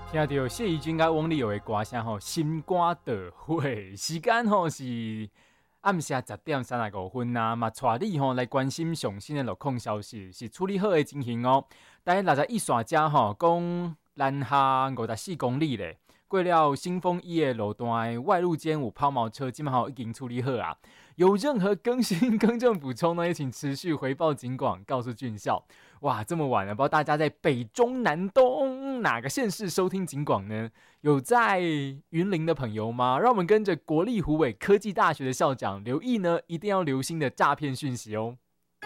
听到谢怡君甲翁立友的歌声吼，心肝的会时间吼是暗时10:35呐，嘛带你吼来关心上新的路况消息，是处理好的情形哦。但是61线遮吼，讲南下54公里咧，过了新丰1的路段外路间有抛锚车，基本上已经处理好啊。有任何更新更正补充呢，也请持续回报警广，告诉军校。哇，这么晚了，不知道大家在北中南东哪个县市收听警广呢？有在云林的朋友吗？让我们跟着国立虎尾科技大学的校长留意呢，一定要留心的诈骗讯息哦。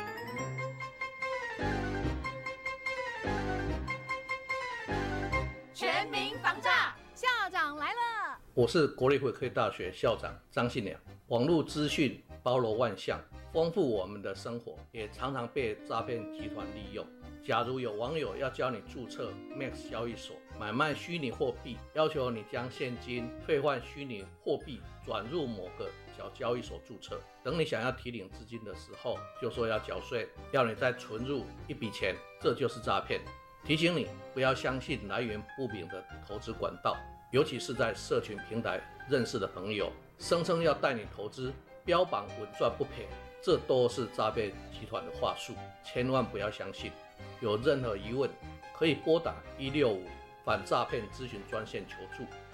全民防诈，校长来了。 我是国立虎尾科技大学校长张信良。网络资讯包罗万象，丰富我们的生活，也常常被诈骗集团利用。假如有网友要教你注册 Max 交易所买卖虚拟货币，要求你将现金兑换虚拟货币转入某个小交易所注册，等你想要提领资金的时候，就说要缴税，要你再存入一笔钱，这就是诈骗。提醒你不要相信来源不明的投资管道，尤其是在社群平台认识的朋友，声称要带你投资，标榜稳赚不赔，这都是诈骗集团的话术，千万不要相信。有任何疑问，可以拨打165反诈骗咨询专线求助。